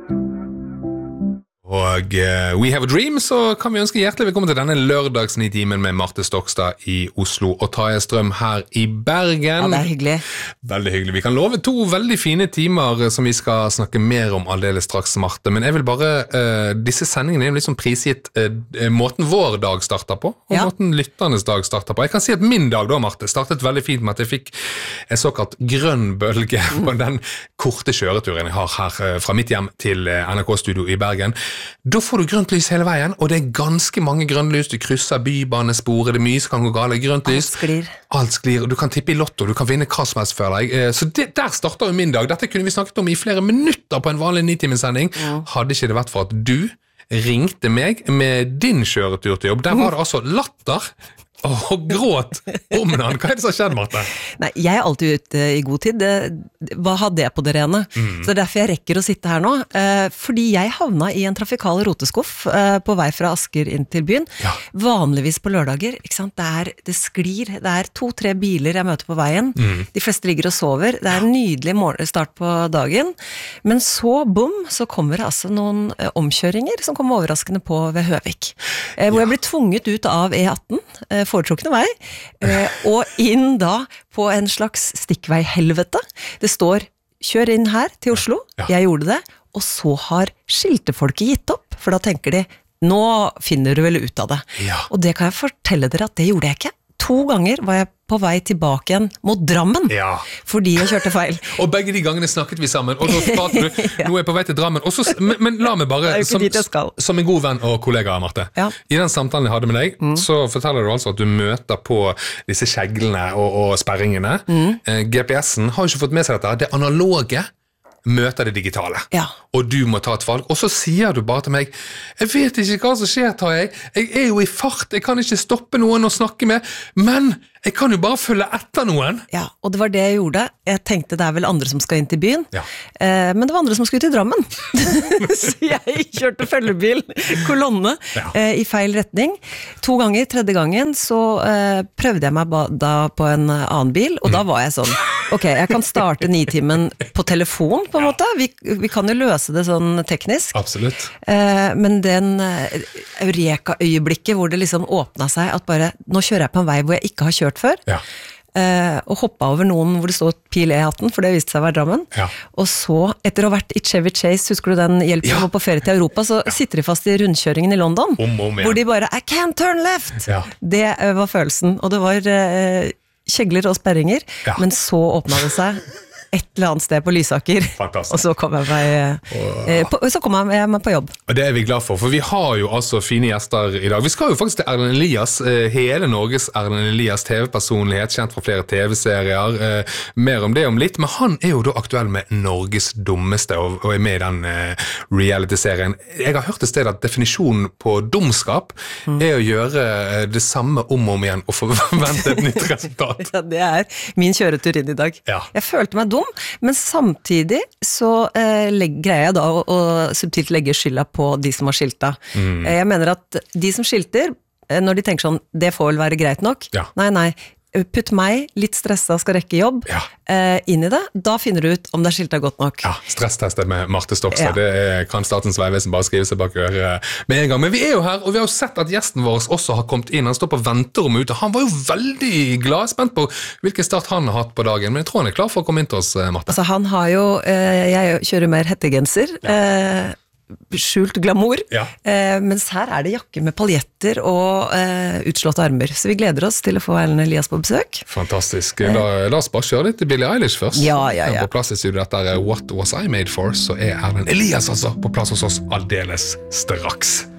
Og We Have a Dream, så kan vi ønske hjertelig velkommen til denne lørdagsnitimen med Marte Stokstad i Oslo og Tarjei Strøm her i Bergen. Ja, det hyggelig. Veldig hyggelig. Vi kan love 2 veldig fine timer som vi skal snakke mer om aldeles straks, Marte. Men jeg vil bare, disse sendingene er liksom prisgitt måten vår dag starter på, og måten lytternes dag starter på. Jeg kan si at min dag da, Marte, startet veldig fint med at jeg fikk en såkalt grønn bølge på den korte kjøreturen jeg har her fra mitt hjem til NRK-studio i Bergen. Da får du grønt lys hele veien, og det er ganske mange grønne lys. Du krysser bybanesporet, det er mye som kan gå gale, grønt lys. Alt sklir, og du kan tippe i lotto, du kan vinne hva som helst før deg. Så der starter jo min dag. Dette kunne vi snakket om i flere minutter på en vanlig 9-timesending. Hadde ikke det vært for at du ringte meg med din kjøretur til jobb. Der var det altså latter og gråt om den. Hva er det som har skjedd, Marte? Nei, jeg er alltid ute i god tid. Hva hadde jeg på det rene? Så det er derfor jeg rekker å sitte her nå. Fordi jeg havna i en trafikal roteskuff på vei fra Asker inn til byen. Vanligvis på lørdager, ikke sant? Det sklir. Det er 2-3 biler jeg møter på veien. De fleste ligger og sover. Det er en nydelig start på dagen. Men så, boom, så kommer det altså noen omkjøringer som kommer overraskende på ved Høvik. Hvor jeg blir tvunget ut av E18, foretrukne vei, og inn da på en slags stikkveihelvete. Det står, kjør inn her til Oslo, jeg gjorde det, og så har skiltefolket gitt opp, for da tenker de, nå finner du vel ut av det. Og det kan jeg fortelle dere at det gjorde jeg ikke. 2 ganger var jeg på vei tilbake igjen mot Drammen, fordi jeg kjørte feil. Og begge de gangene snakket vi sammen, og så prater du, nå er jeg på vei til Drammen, og så, men la meg bare, som en god venn og kollega, Marte, i den samtalen jeg hadde med deg, så forteller du altså at du møter på disse kjeglene og sperringene. GPS-en har jo ikke fått med seg dette, det analoge møter det digitale, og du må ta et valg, og så sier du bare til meg, jeg vet ikke hva som skjer, Tarjei, jeg er jo i fart, jeg kan ikke stoppe noen å snakke med, men jeg kan jo bare følge etter noen. Ja, og det var det jeg gjorde. Jeg tenkte det er vel andre som skal inn til byen, men det var andre som skulle til Drammen. Så jeg kjørte følgebil, kolonne, i feil retning. 2 ganger, 3. gangen, så prøvde jeg meg da på en annen bil, og da var jeg sånn, ok, jeg kan starte 9-timen på telefon, på en måte. Vi kan jo løse det sånn teknisk. Absolutt. Men den eureka-øyeblikket hvor det liksom åpnet seg at bare, nå kjører jeg på en vei hvor jeg ikke har kjørt før, og hoppet over noen hvor det stod pil E18, for det viste seg å være Drammen. Og så, etter å ha vært i Chevy Chase, husker du den hjelpen på ferie til Europa, så sitter de fast i rundkjøringen i London, hvor de bare, I can't turn left! Det var følelsen, og det var kjegler og sperringer, men så åpnet det seg et eller annet sted på Lysaker. Fantastisk. Og så kom jeg meg på jobb. Og det er vi glad for vi har jo altså fine gjester i dag. Vi skal jo faktisk til Erlend Elias, hele Norges Erlend Elias, TV-personlighet, kjent fra flere TV-serier, mer om det om litt, men han er jo da aktuell med Norges dummeste, og er med i den reality-serien. Jeg har hørt et sted at definisjonen på dumskap er å gjøre det samme om og om igjen, og forvente et nytt resultat. Ja, det er min kjøretur inn i dag. Jeg følte meg dum, men samtidig så greier jeg da å subtilt legge skylda på de som har skilta. Jeg mener at de som skilter, når de tenker sånn, det får vel være greit nok. Nei, putt meg, litt stresset, skal rekke jobb, inn i det, da finner du ut om det er skiltet godt nok. Stresstestet med Marte Stokstad, det kan Statens vegvesen bare skrive seg bak øret med en gang. Men vi er jo her, og vi har jo sett at gjesten vår også har kommet inn, han står på venterom ute, han var jo veldig glad, spent på hvilken start han har hatt på dagen, men jeg tror han er klar for å komme inn til oss, Marte. Altså han har jo, jeg kjører mer hettegenser, skjult glamour, mens her er det jakke med paljetter og utslåtte armer, så vi gleder oss til å få Erlend Elias på besøk. Fantastisk. La oss bare kjøre litt til Billie Eilish først. Ja. På plass i studio, dette er What Was I Made For, så er Erlend Elias altså på plass hos oss aldeles straks.